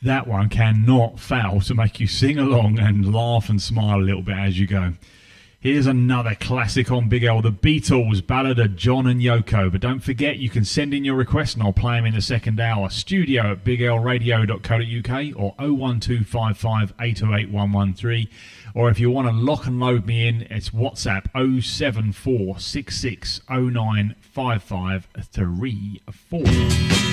That one cannot fail to make you sing along and laugh and smile a little bit as you go. Here's another classic on Big L, the Beatles, Ballad of John and Yoko. But don't forget, you can send in your request and I'll play them in the second hour. Studio at biglradio.co.uk or 01255 808 113. Or if you want to lock and load me in, it's WhatsApp 07466095534.